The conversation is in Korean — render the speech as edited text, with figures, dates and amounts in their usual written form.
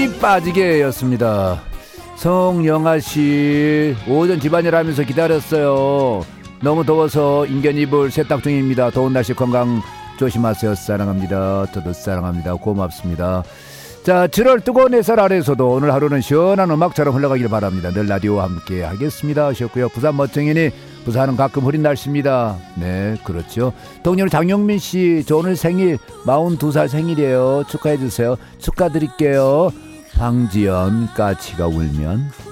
힘이 빠지게였습니다. 성영아씨, 오전 집안일 하면서 기다렸어요. 너무 더워서 인견 이불 세탁 중입니다. 더운 날씨 건강 조심하세요. 사랑합니다. 저도 사랑합니다. 고맙습니다. 자, 7월 뜨거운 햇살 아래에서도 오늘 하루는 시원한 음악처럼 흘러가길 바랍니다. 늘 라디오와 함께 하겠습니다 하셨고요. 부산 멋쟁이니 부산은 가끔 흐린 날씨입니다. 네, 그렇죠. 동료 장용민씨, 저 오늘 생일 42살 생일이에요. 축하해주세요. 축하드릴게요. 황지연, 까치가 울면.